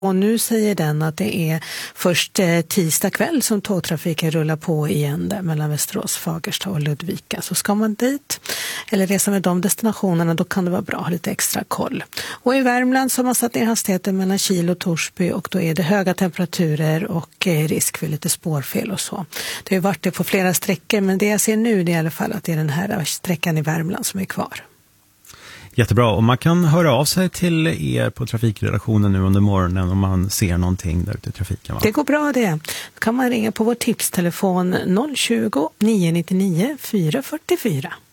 Och nu säger den att det är först tisdag kväll som tågtrafiken rullar på igen där mellan Västerås, Fagersta och Ludvika. Så ska man dit eller resa med de destinationerna, då kan det vara bra att ha lite extra koll. Och i Värmland så har man satt ner hastigheten mellan Kil och Torsby, och då är det höga temperaturer och risk för lite spårfel och så. Det har ju varit det på flera sträckor, men det jag ser nu är i alla fall att det är den här sträckan i Värmland som är kvar. Jättebra, och man kan höra av sig till er på trafikredaktionen nu under morgonen om man ser någonting där ute i trafiken, va? Det går bra det. Då kan man ringa på vår tipstelefon 020 999 444.